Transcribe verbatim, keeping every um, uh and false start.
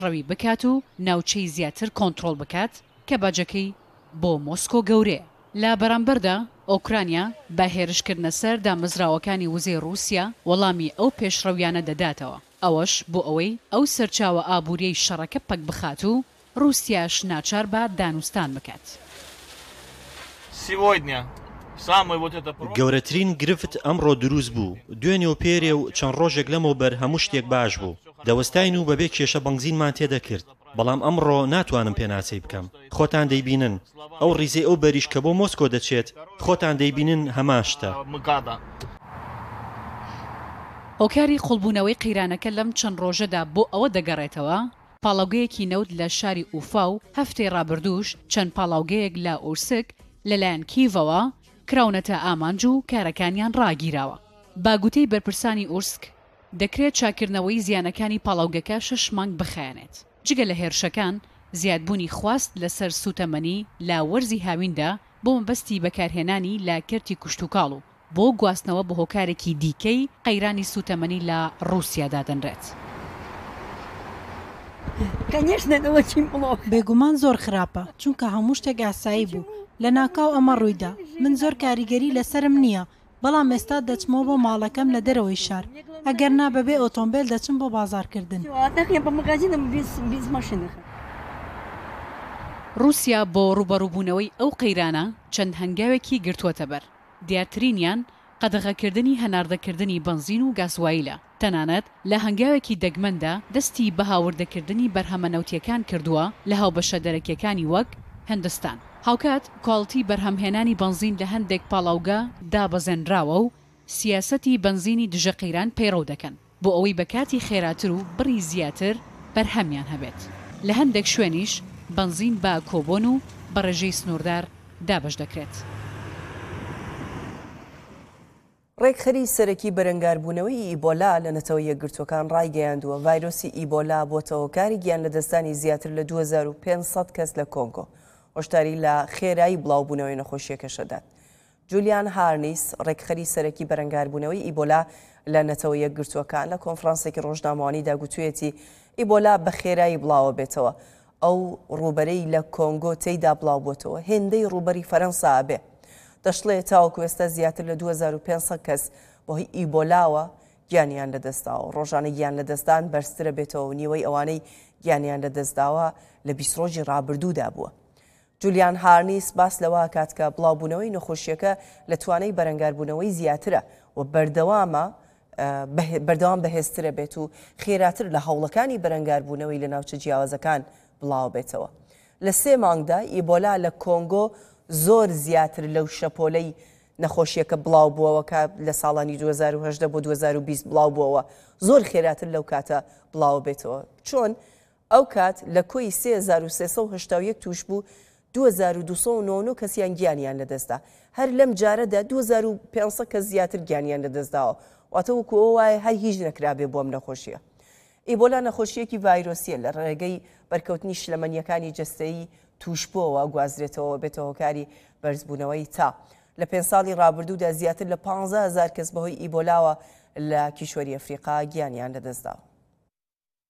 ڕەوی بکات و ناوچەی زیاتر کۆنتڕۆڵ بکات کە باجەکەی بۆ مۆسکۆ گەورەیە. لە بەرامبەردا ئۆکرانیا بە هێرشکردنە سەر دامەزراوەکانی وزەی رووسیا وەڵامی ئەو پێشڕەویانە دەداتەوە، ئەوەش بۆ ئەوەی ئەو سەرچاوە ئابووریەی شەڕەکە پەک بخات و رووسیاش ناچار بە دانوستان بکات. گەورەترین گرفت ئەمڕۆ دروست بوو، دوێنێ و پێرێ و چەند ڕۆژێک لەمەوبەر هەموو شتێک باش بوو. دەوەستاین و بەبێ کێشە بەنزینمان تێدەکرد، بەڵام ئەمڕۆ ناتوانم پێناسەی بکەم. خۆتان دەیبینن ئەو ڕیزەی ئەو بەریش کە بۆ مۆسکۆ دەچێت، خۆتان دەیبینن هەمان شتە. هۆکاری قوڵبوونەوەی قەیرانەکە لەم چەند ڕۆژەدا بۆ ئەوە دەگەڕێتەوە پاڵاوگەیەکی نەوت لە شاری ئوفا و هەفتەی ڕابردووش چەند پاڵاوگەیەک لە ئورسک لەلایەن کیڤەوە کراونەتە ئامانج و کارەکانیان ڕاگیراوە. باگوتەی بەرپرسانی ئورسک دەکرێت چاکردنەوەی زیانەکانی پاڵاوگەکە شەش مانگ بخایەنێت. جگە لە هێرشەکان زیادبوونی خواست لەسەر سوتەمەنی لە وەرزی هاویندا بۆ مەبەستی بەکارهێنانی لا کەرتی کوشتتوکاڵ و بۆ گواستنەوە بە هۆکارێکی دیکەی قەیرانی سوتەمەنی لە رووسیادا دەنرێت. بێگومان زۆر خراپە، چونکە هەموو شتێک ئاسایی بوو. لە ناکاو ئەمە ڕوویدا. من زۆر کاریگەری لەسرم نییە، بەڵام ئێستا دەچمەوە بۆ ماڵەکەم لە دەرەوەی شار. ئەگەر نا بەبێ ئۆتۆمبیل دەچم بۆ بازارکردن. رووسیا بۆ ڕوبەڕووبوونەوەی ئەو قەیرانە چەند هەنگاوێکی گرتووەتە بەر. دیارترینیان قەدەغەکردنی هەناردەکردنی بنزین و گازواییلە. تەنانەت لە هەنگاوێکی دەگمەندا دەستی بە هاوردەکردنی بەرهەمەنەوتیەکان کردووە لە هاوبەشە دەرەکیەکانی وەک هەندستان. هاوکات کۆڵتی بەرهەمهێنانی بنزین لە هەندێک پاڵاوگە دابەزێنراوە و سیاسەتی بنزینی دژە قەیران پەیڕەو دەکەن بۆ ئەوەی بە کاتی خێراتر و بڕی زیاتر بەرهەمیان هەبێت. لە هەندێک شوێنیش بنزین بە کۆبۆن و بە ڕێژەی سنووردار دابەش دەکرێت. ڕێکخەری سەرەکی بەرەنگاربوونەوەی ئیبۆلا لە نەتەوە یەکگرتوەکان ڕایگەیاندووە ڤایرۆسی ئیبۆلا بۆتە هۆکاری گیان لەدەستانی زیاتر لە دوو هەزار و پێنج سەد کەس لە کۆنگۆ. هۆشداری لە خێرایی بڵاوبوونەوەی نەخۆشیەکەشەدات. جولیان هارنیس ڕێکخەری سەرەکی بەرەنگاربوونەوەی ئیبۆلا لە نەتەوە یەکگرتوەکان لە کۆنفرانسێکی ڕۆژنامەوانیدا گوتوویەتی ئیبۆلا بە خێرایی بڵاوە بێتەوە. ئەو ڕوبەرەی لە کۆنگۆ تێیدا بڵاو بۆتەوە هێندەی ڕوبەری فەرەنسا ئەبێ. دەشڵێت تاوەکو ئێستا زیاتر لە دوو هەزار و پێنج سەد کەس بۆهی ئیبۆلاوە گیانیان لەدەستاوە. ڕۆژانە گیان لەدەستان بەرزترە بێتەوە و نیوەی ئەوانەی گیانیان لەدەستداوە لە بیست ڕۆژی ڕابردوودا بووە. جولیان هارنیس باس لەوە کات کە بڵاوبوونەوەی نەخۆشیەکە لە توانای بەرەنگاربوونەوەی زیاترە و بەردەوامە بەردەوام بەهێزترە بێت و خێراتر لە هەوڵەکانی بەرەنگاربوونەوەی لە ناوچە جیاوازەکان بڵاو بێتەوە. لە سێ مانگدا ئیبۆلا لە کۆنگۆ زۆر زیاتر لەو شەپۆلەی نەخۆشیەکە بڵاو بووەوە کە لە ساڵانی دوو هەزار و هەژدە بۆ دوو هەزار و بیست بڵاو بووەوە زۆر خێراتر لەو کاتە بڵاو بێتەوە، چۆن ئەو کات لە کۆی سێ هەزار و سێسە و هەشتا و یەک توش بوو دوو هەزار و دووسە و نۆ و نۆ کەسیان گیانیان لەدەستدا. هەر لەم جارەدا دوو هەزار و پێنج سەد کەس زیاتر گیانیان لەدەستداوە، واتە وەکو ئەو وایە هەر هیچ نەکرابێ بۆم نەخۆشیە. ئیبۆلا نەخۆشیەکی ڤایرۆسیە لە ڕێگەی بەرکەوتنی شلەمەنیەکانی جەستەیی توشبۆوە گوازرێتەوە بێتە هۆکاری بەرزبوونەوەی تا. لە پێنج ساڵی ڕابردوودا زیاتر لە پانزە هەزار کەس بەهۆی ئیبۆلاوە لە کیشوەری ئەفریقا گیانیان لەدەستداوە.